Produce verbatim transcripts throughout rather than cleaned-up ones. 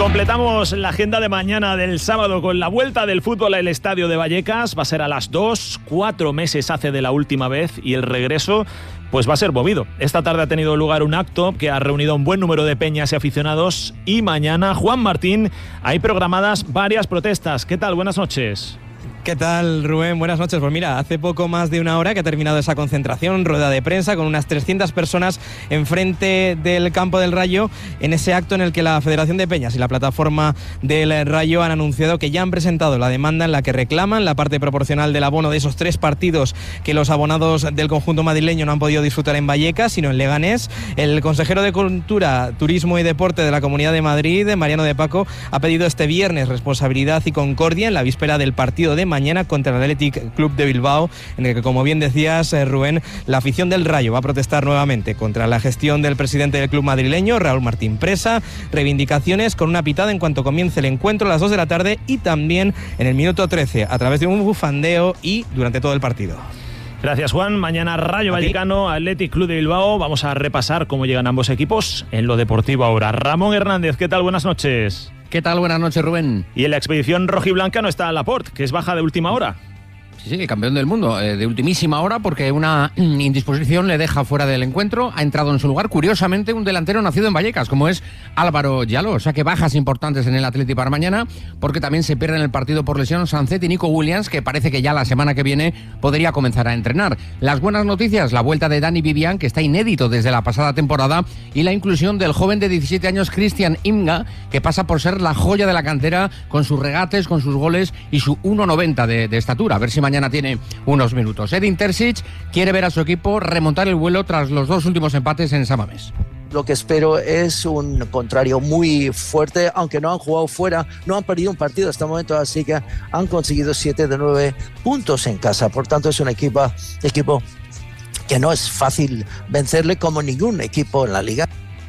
Completamos la agenda de mañana del sábado con la vuelta del fútbol al estadio de Vallecas. Va a ser a las dos, cuatro meses hace de la última vez y el regreso pues va a ser movido. Esta tarde ha tenido lugar un acto que ha reunido un buen número de peñas y aficionados y mañana, Juan Martín, hay programadas varias protestas. ¿Qué tal? Buenas noches. ¿Qué tal, Rubén? Buenas noches. Pues mira, hace poco más de una hora que ha terminado esa concentración, rueda de prensa con unas trescientas personas enfrente del campo del Rayo, en ese acto en el que la Federación de Peñas y la plataforma del Rayo han anunciado que ya han presentado la demanda en la que reclaman la parte proporcional del abono de esos tres partidos que los abonados del conjunto madrileño no han podido disfrutar en Vallecas, sino en Leganés. El consejero de Cultura, Turismo y Deporte de la Comunidad de Madrid, Mariano de Paco, ha pedido este viernes responsabilidad y concordia en la víspera del partido de mañana contra el Athletic Club de Bilbao, en el que, como bien decías, eh, Rubén, la afición del Rayo va a protestar nuevamente contra la gestión del presidente del club madrileño, Raúl Martín Presa, reivindicaciones con una pitada en cuanto comience el encuentro a las dos de la tarde y también en el minuto trece a través de un bufandeo y durante todo el partido. Gracias, Juan. Mañana Rayo Vallecano, Athletic Club de Bilbao. Vamos a repasar cómo llegan ambos equipos en lo deportivo ahora. Ramón Hernández, ¿qué tal? Buenas noches. ¿Qué tal? Buenas noches, Rubén. Y en la expedición rojiblanca no está Laporte, que es baja de última hora. Sí, sí, campeón del mundo, eh, de ultimísima hora, porque una indisposición le deja fuera del encuentro. Ha entrado en su lugar, curiosamente, un delantero nacido en Vallecas, como es Álvaro Yaló. O sea que bajas importantes en el Atleti para mañana, porque también se pierde en el partido por lesión Sancet y Nico Williams, que parece que ya la semana que viene podría comenzar a entrenar. Las buenas noticias, la vuelta de Dani Vivian, que está inédito desde la pasada temporada, y la inclusión del joven de diecisiete años, Cristian Imga, que pasa por ser la joya de la cantera con sus regates, con sus goles y su uno noventa de, de estatura. A ver si mañana tiene unos minutos. Edin Terzic quiere ver a su equipo remontar el vuelo tras los dos últimos empates en San Mamés. Lo que espero es un contrario muy fuerte, aunque no han jugado fuera, no han perdido un partido hasta el momento, así que han conseguido siete de nueve puntos en casa. Por tanto, es un equipo, equipo que no es fácil vencerle como ningún equipo en la liga.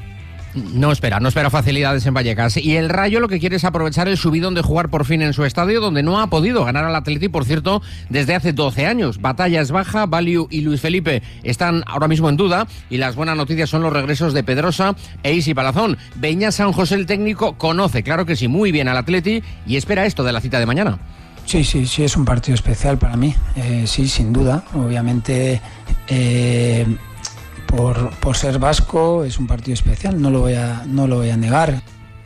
No espera, no espera facilidades en Vallecas. Y el Rayo lo que quiere es aprovechar el subidón de jugar por fin en su estadio, donde no ha podido ganar al Atleti, por cierto, desde hace doce años. Batalla es baja, Valiu y Luis Felipe están ahora mismo en duda, y las buenas noticias son los regresos de Pedrosa e Isi Palazón. Beñat San José, el técnico, conoce, claro que sí, muy bien al Atleti y espera esto de la cita de mañana. Sí, sí, sí, es un partido especial para mí, eh, sí, sin duda. Obviamente, eh, por, por ser vasco es un partido especial, no lo voy a, no lo voy a negar.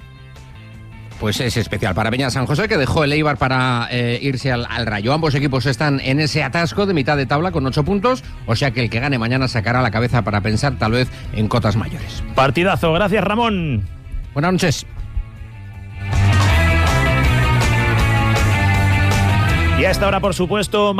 Pues es especial para Beñat San José, que dejó el Eibar para eh, irse al, al Rayo. Ambos equipos están en ese atasco de mitad de tabla con ocho puntos, o sea que el que gane mañana sacará la cabeza para pensar tal vez en cotas mayores. Partidazo, gracias, Ramón. Buenas noches. Y a esta hora, por supuesto...